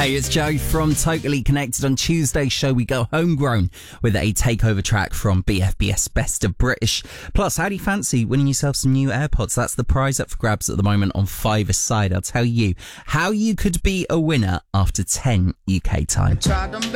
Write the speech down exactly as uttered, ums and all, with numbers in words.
Hey, it's Joe from Totally Connected. On Tuesday's show, we go homegrown with a takeover track from B F B S Best of British. Plus, how do you fancy winning yourself some new AirPods? That's the prize up for grabs at the moment on Five Aside. I'll tell you how you could be a winner after ten U K time.